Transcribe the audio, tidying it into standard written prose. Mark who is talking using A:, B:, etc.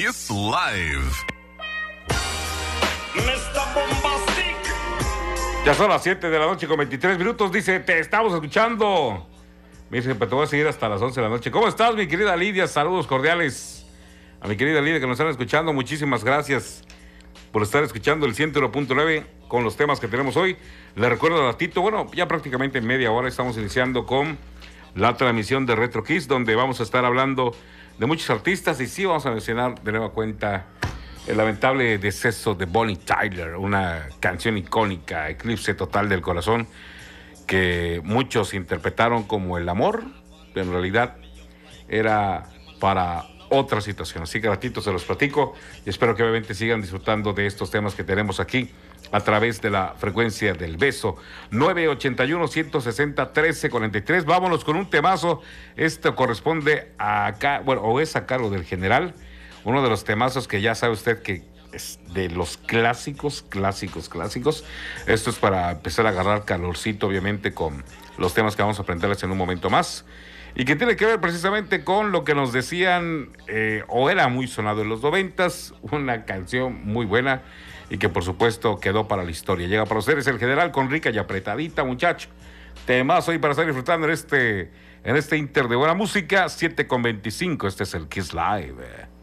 A: Kiss Live.
B: Ya son las 7 de la noche con 23 minutos. Dice, te estamos escuchando. Me dice, pero te voy a seguir hasta las 11 de la noche. ¿Cómo estás, mi querida Lidia? Saludos cordiales a mi querida Lidia que nos están escuchando. Muchísimas gracias por estar escuchando el 101.9 con los temas que tenemos hoy. Le recuerdo a Tito, bueno, ya prácticamente en media hora estamos iniciando con la transmisión de Retro Kiss, donde vamos a estar hablando de muchos artistas y sí vamos a mencionar de nueva cuenta el lamentable deceso de Bonnie Tyler, una canción icónica, Eclipse Total del Corazón, que muchos interpretaron como el amor, pero en realidad era para otra situación. Así que ratito se los platico y espero que obviamente sigan disfrutando de estos temas que tenemos aquí a través de la frecuencia del beso. 981-160-1343. Vámonos con un temazo. Esto corresponde a acá, bueno, o es a cargo del general. Uno de los temazos que ya sabe usted que es de los clásicos. Esto es para empezar a agarrar calorcito, obviamente, con los temas que vamos a aprenderles en un momento más. Y que tiene que ver precisamente con lo que nos decían, o era muy sonado en los 90s, una canción muy buena y que por supuesto quedó para la historia. Llega para ustedes el general con rica y apretadita, muchacho. Temazo hoy para estar disfrutando en este inter de buena música. 7:25, este es el Kiss Live.